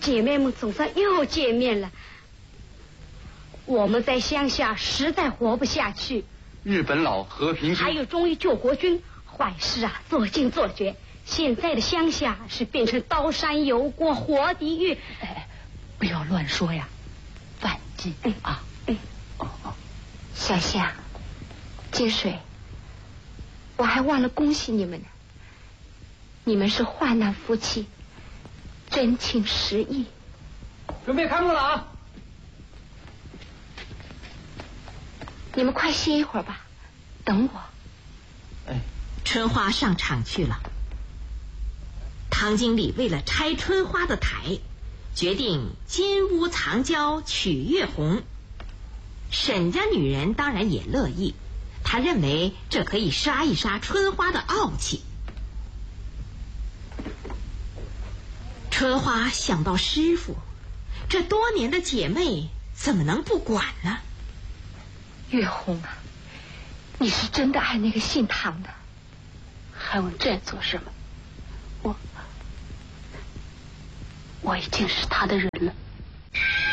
姐妹们总算又见面了。我们在乡下实在活不下去。 日本佬和平军还有忠义救国军，坏事啊做尽做绝。现在的乡下是变成刀山油锅活地狱。 不要乱说呀，反击啊！ 小夏、金水，我还忘了恭喜你们呢。你们是患难夫妻，真情实意。 准备开幕了啊！ 你们快歇一会儿吧，等我。 春花上场去了。唐经理为了拆春花的台，决定金屋藏娇取月红。沈家女人当然也乐意，她认为这可以杀一杀春花的傲气。春花想到师傅，这多年的姐妹怎么能不管呢？ 月红啊，你是真的爱那个姓唐的， 还问这做什么？我已经是他的人了。